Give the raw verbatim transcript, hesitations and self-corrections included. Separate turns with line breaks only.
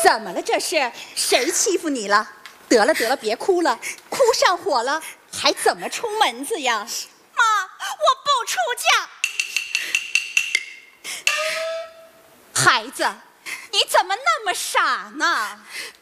怎么了？这是谁欺负你了？得了得了，别哭了，哭上火了还怎么出门子呀？
妈，我不出嫁。
孩子，你怎么那么傻呢？